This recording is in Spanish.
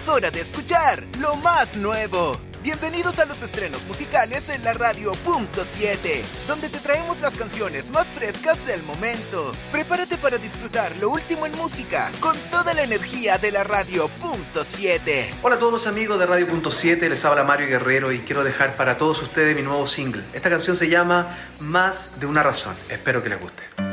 hora de escuchar lo más nuevo. Bienvenidos a los estrenos musicales en la Radio Punto 7, donde te traemos las canciones más frescas del momento. Prepárate para disfrutar lo último en música, con toda la energía de la Radio Punto 7. Hola a todos los amigos de Radio Punto 7, les habla Mario Guerrero y quiero dejar para todos ustedes mi nuevo single. Esta canción se llama Más de una razón, espero que les guste.